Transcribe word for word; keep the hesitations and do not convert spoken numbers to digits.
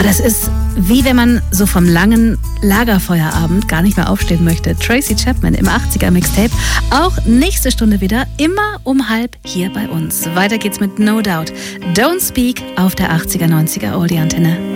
Oh, das ist wie wenn man so vom langen Lagerfeuerabend gar nicht mehr aufstehen möchte. Tracy Chapman im achtziger-Mixtape. Auch nächste Stunde wieder, immer um halb hier bei uns. Weiter geht's mit No Doubt. Don't Speak auf der achtziger, neunziger Oldie-Antenne.